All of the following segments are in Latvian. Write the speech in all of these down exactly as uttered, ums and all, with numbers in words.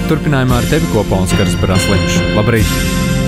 Turpinājumā ar tevi kopā Oskars Brasliņš. Labrīt!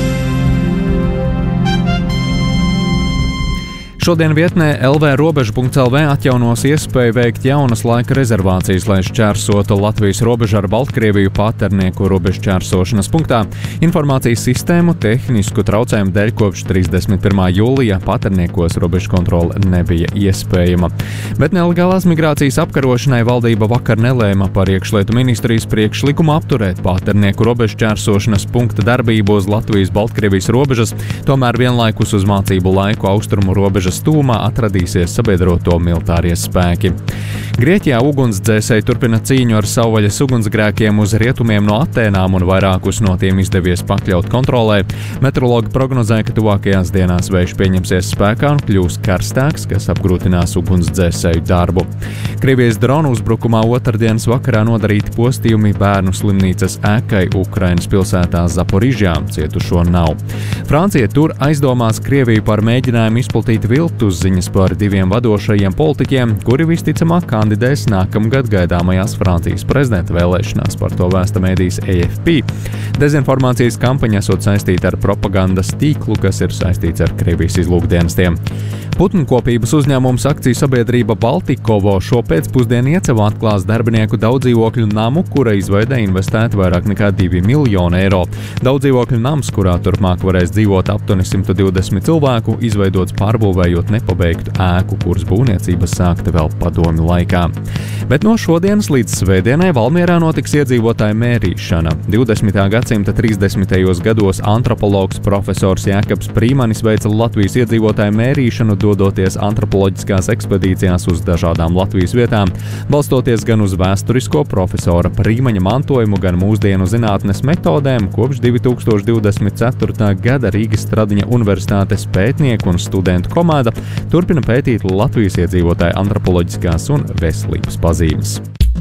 Šodien vietnē el vē robeža punkts el vē atjaunos iespēju veikt jaunas laika rezervācijas, lai šķērsotu Latvijas robežu ar Baltkrieviju Paternieku robežu šķērsošanas punktā. Informācijas sistēmu tehnisku traucējumu dēļ kopš trīsdesmit pirmā jūlija Paterniekos robežu kontrole nebija iespējama. Bet nelegālās migrācijas apkarošanai valdība vakar nelēma par iekšlietu ministrijas priekšlikumu apturēt Paternieku robežu šķērsošanas punkta darbību uz Latvijas-Baltkrievijas robežas, tomēr vienlaikus uz mācību laiku austrumu robežas tūmā atradīsies sabiedroto militārie spēki. Grieķijā ugunsdzēsēji turpina cīņu ar savvaļas ugunsgrēkiem uz rietumiem no Atēnām un vairākus no tiem izdevies pakļaut kontrolē. Meteorologi prognozē, ka tuvākajās dienās vējš pieņemsies spēkā un kļūs karstāks, kas apgrūtinās ugunsdzēsēju darbu. Krievijas dronu uzbrukumā otrdienas vakarā nodarīti postījumi bērnu slimnīcas ēkai Ukrainas pilsētā Zaporižjā, cietušo nav. Francija tur aizdomās Krieviju par mēģinājumu izplatīt viltus ziņas par diviem vadošajiem politiķiem, kuri visticamāk kandidēs nākamgad gaidāmajās Francijas prezidenta vēlēšanās, par to vēsta mēdījis A F P. Dezinformācijas kampaņa esot saistīta ar propagandas tīklu, kas ir saistīts ar Krievijas izlūkdienestiem. Putnkopības uzņēmums akciju sabiedrība Baltikovo šo pēcpusdienu ieceva atklās darbinieku daudzdzīvokļu namu, kura izveidē investēta vairāk nekā divi miljoni eiro. Daudzdzīvokļu nams, kurā turpmāk varēs dzīvot aptuveni simt divdesmit cilvēku, izveidots pārbūvējot nepabeigtu ēku, kuras būvniecība sākta vēl padomju laikā. Bet no šodienas līdz svētdienai Valmierā notiks iedzīvotāju mērīšana. divdesmitā gadsimta trīsdesmitajos gados antropologs profesors Jākabs Prīmanis veica Latvijas iedzīvotāju mērīšanu, dodoties antropoloģiskās ekspedīcijās uz dažādām Latvijas vietām, balstoties gan uz vēsturisko profesora Prīmaņa mantojumu, gan mūsdienu zinātnes metodēm. Kopš divi tūkstoši divdesmit ceturtā gada Rīgas Stradiņa universitātes pētnieku un studentu komanda turpina pētīt Latvijas iedzīvotāju antropoloģiskās un veselības pazīmes.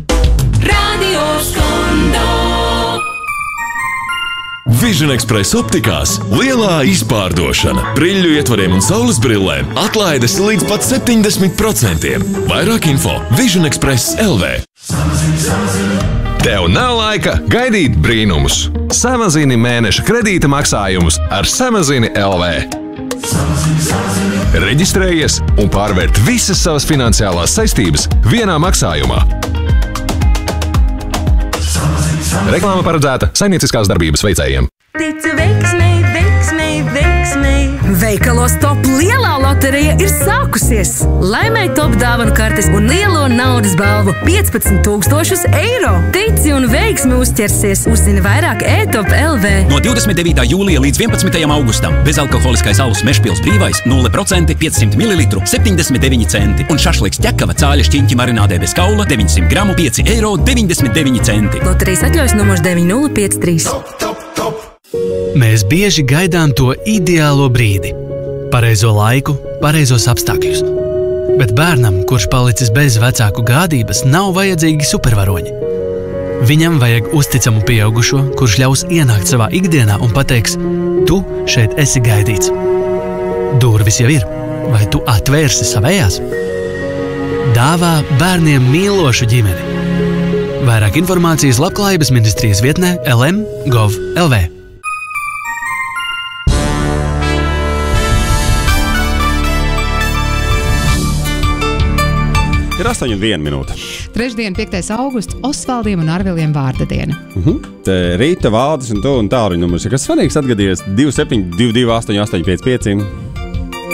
Radio Skondo. Vision Express optikās lielā izpārdošana. Brīļu ietvariem un saules brillēm atlaides līdz pat septiņdesmit procentiem. Vairāk info Vision Express el vē. Tev nav laika gaidīt brīnumus. Samazini mēneša kredīta maksājumus ar Samazini el vē. Reģistrējies un pārvērt visas savas finansiālās saistības vienā maksājumā. Reklāma paredzēta saimnieciskās darbības veicējiem. Ticu veiksmei, veiksmei, veiksmei. Veikalos Top lielā loterija ir sākusies. Laimēj Top dāvanu kartes un lielo naudas balvu piecpadsmit tūkstošus eiro. Tici un veiksmi uzķersies. Uzzini vairāk e-top punkt el vē. No divdesmit devītā jūlija līdz vienpadsmitajam augustam bezalkoholiskais alus Mežpils brīvais nulle procenti piecsimt mililitru septiņdesmit deviņi centi un šašliks ķekava cāļa šķiņķi marinādē bez kaula deviņsimt gramu pieci eiro deviņdesmit deviņi centi. Loterijas atļaujas numurs deviņi nulle pieci trīs. Mēs bieži gaidām to ideālo brīdi, pareizo laiku, pareizos apstākļus. Bet bērnam, kurš palicis bez vecāku gādības, nav vajadzīgi supervaroņi. Viņam vajag uzticamu pieaugušo, kurš ļaus ienākt savā ikdienā un pateiks: tu šeit esi gaidīts. Durvis jau ir, vai tu atvērsi savējās? Dāvā bērniem mīlošu ģimeni. Vairāk informācijas Labklājības ministrijas vietnē el em gov punkt el vē. Ir astoņi un viena minūte. Trešdien, piektais augusts, Osvaldiem un Arviliem vārda diena. Uh-huh. Te Rīta, Valdis un tu un tāruņa numurs. Kas svarīgs atgadījies divi septiņi divi divi astoņi astoņi pieci pieci.